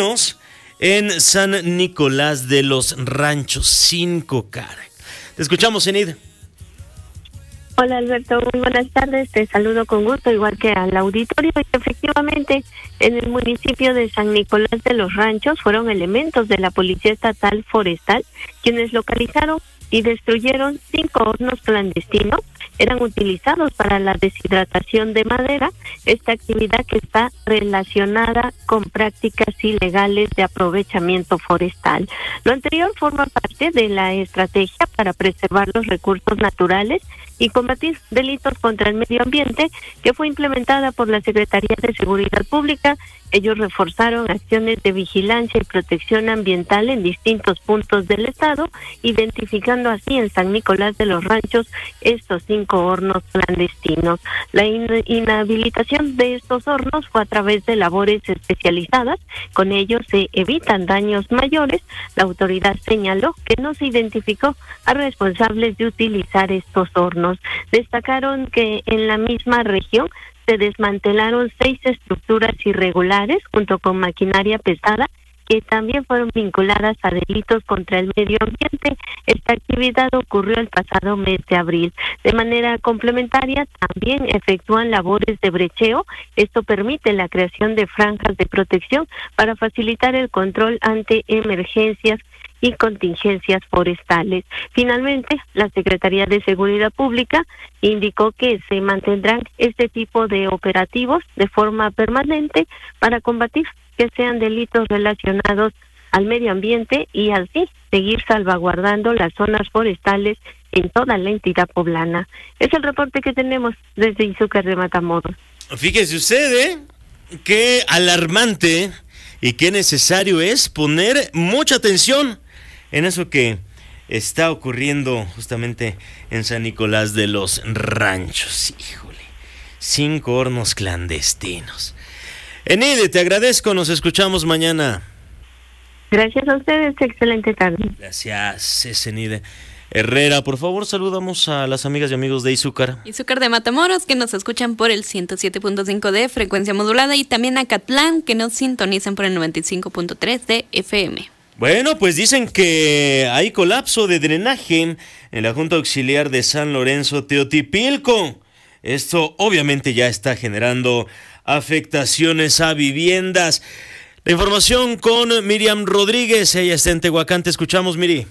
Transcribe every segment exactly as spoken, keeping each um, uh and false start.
clandestinos en San Nicolás de los Ranchos, cinco, caray. Te escuchamos, Enid. Hola Alberto, muy buenas tardes, te saludo con gusto, igual que al auditorio. Y efectivamente, en el municipio de San Nicolás de los Ranchos fueron elementos de la Policía Estatal Forestal quienes localizaron y destruyeron cinco hornos clandestinos. Eran utilizados para la deshidratación de madera, esta actividad que está relacionada con prácticas ilegales de aprovechamiento forestal. Lo anterior forma parte de la estrategia para preservar los recursos naturales y combatir delitos contra el medio ambiente que fue implementada por la Secretaría de Seguridad Pública. Ellos reforzaron acciones de vigilancia y protección ambiental en distintos puntos del estado, identificando así en San Nicolás de los Ranchos estos cinco hornos clandestinos. La in- inhabilitación de estos hornos fue a través de labores especializadas. Con ello se evitan daños mayores. La autoridad señaló que no se identificó a responsables de utilizar estos hornos. Destacaron que en la misma región se desmantelaron seis estructuras irregulares junto con maquinaria pesada que también fueron vinculadas a delitos contra el medio ambiente. Esta actividad ocurrió el pasado mes de abril. De manera complementaria, también efectúan labores de brecheo. Esto permite la creación de franjas de protección para facilitar el control ante emergencias y contingencias forestales. Finalmente, la Secretaría de Seguridad Pública indicó que se mantendrán este tipo de operativos de forma permanente para combatir que sean delitos relacionados al medio ambiente y así seguir salvaguardando las zonas forestales en toda la entidad poblana. Es el reporte que tenemos desde Izúcar de Matamoros. Fíjese usted, ¿eh? Qué alarmante y qué necesario es poner mucha atención en eso que está ocurriendo justamente en San Nicolás de los Ranchos. Híjole, cinco hornos clandestinos. Enide, te agradezco, nos escuchamos mañana. Gracias a ustedes, excelente tarde. Gracias, es Enide Herrera. Por favor, saludamos a las amigas y amigos de Izúcar. Izúcar de Matamoros, que nos escuchan por el ciento siete punto cinco de frecuencia modulada, y también a Catlán, que nos sintonizan por el noventa y cinco punto tres de F M. Bueno, pues dicen que hay colapso de drenaje en la Junta Auxiliar de San Lorenzo Teotipilco. Esto obviamente ya está generando afectaciones a viviendas. La información con Miriam Rodríguez, ella está en Tehuacán. Te escuchamos, Miri.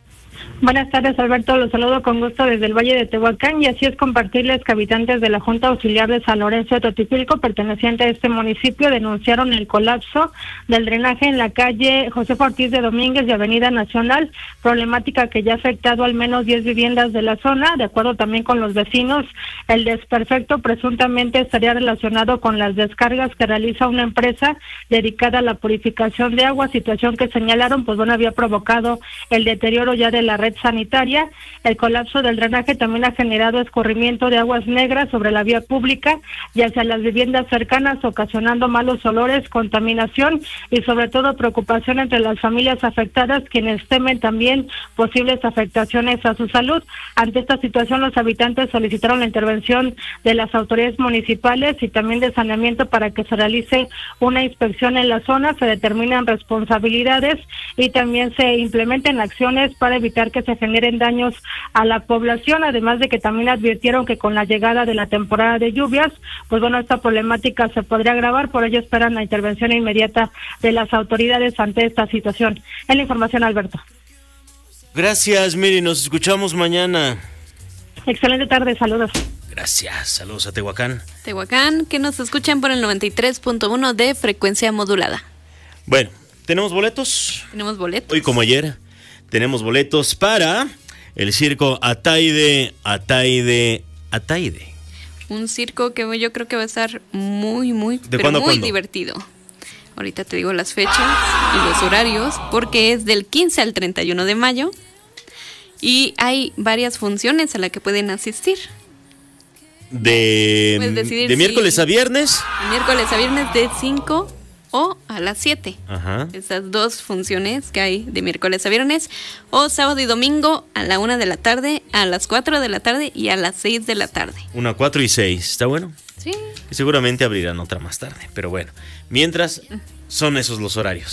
Buenas tardes, Alberto, los saludo con gusto desde el Valle de Tehuacán, y así es compartirles que habitantes de la Junta Auxiliar de San Lorenzo de Teotipilco, perteneciente a este municipio, denunciaron el colapso del drenaje en la calle José Ortiz de Domínguez y Avenida Nacional, problemática que ya ha afectado al menos diez viviendas de la zona. De acuerdo también con los vecinos, el desperfecto presuntamente estaría relacionado con las descargas que realiza una empresa dedicada a la purificación de agua, situación que señalaron, pues bueno, había provocado el deterioro ya de la red sanitaria. El colapso del drenaje también ha generado escurrimiento de aguas negras sobre la vía pública y hacia las viviendas cercanas, ocasionando malos olores, contaminación y sobre todo preocupación entre las familias afectadas, quienes temen también posibles afectaciones a su salud. Ante esta situación, los habitantes solicitaron la intervención de las autoridades municipales y también de saneamiento para que se realice una inspección en la zona, se determinan responsabilidades y también se implementen acciones para evitar que se generen daños a la población, además de que también advirtieron que con la llegada de la temporada de lluvias, pues bueno, esta problemática se podría agravar, por ello esperan la intervención inmediata de las autoridades ante esta situación. Es la información, Alberto. Gracias, Miri, nos escuchamos mañana. Excelente tarde, saludos. Gracias, saludos a Tehuacán. Tehuacán, que nos escuchan por el noventa y tres punto uno de frecuencia modulada. Bueno, ¿tenemos boletos? Tenemos boletos. Hoy como ayer, tenemos boletos para el circo Ataide, Ataide, Ataide. Un circo que yo creo que va a estar muy, muy, ¿De pero cuándo a muy cuándo? divertido. Ahorita te digo las fechas y los horarios, porque es del quince al treinta y uno de mayo y hay varias funciones a las que pueden asistir. De, Puedes decidir de miércoles si- a viernes. Miércoles a viernes de cinco o a las siete. Ajá. Estas dos funciones que hay de miércoles a viernes, o sábado y domingo a la una de la tarde, a las cuatro de la tarde y a las seis de la tarde. Una, cuatro y seis. ¿Está bueno? Sí. Y seguramente abrirán otra más tarde. Pero bueno, mientras son esos los horarios.